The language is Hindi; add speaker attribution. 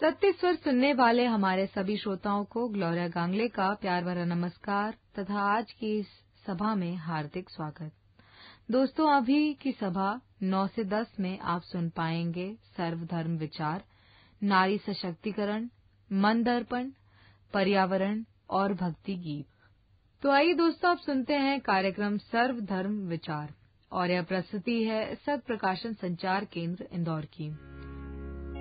Speaker 1: सत्य स्वर सुनने वाले हमारे सभी श्रोताओं को ग्लोरिया गांगले का प्यार भरा नमस्कार तथा आज की इस सभा में हार्दिक स्वागत। दोस्तों, अभी की सभा 9 से 10 में आप सुन पाएंगे सर्वधर्म विचार, नारी सशक्तिकरण, मन दर्पण, पर्यावरण और भक्ति गीत। तो आइए दोस्तों, आप सुनते हैं कार्यक्रम सर्वधर्म विचार और यह प्रस्तुति है सत प्रकाशन संचार केंद्र इंदौर की।